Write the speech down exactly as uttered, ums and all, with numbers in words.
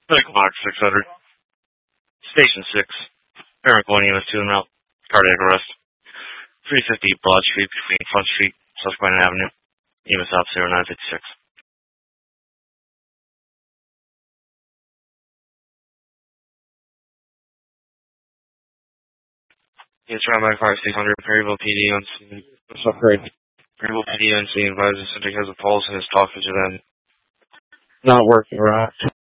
Medical Box six hundred. Station six. Parent one E M S two en route. Cardiac arrest. three fifty Broad Street between Front Street, Susquehanna Avenue. E M S op zero nine five six. It's around by five six hundred. Perryville P D on scene. What's up, great? Perryville P D on scene advises subject has a pulse and is talking to them. Not working right.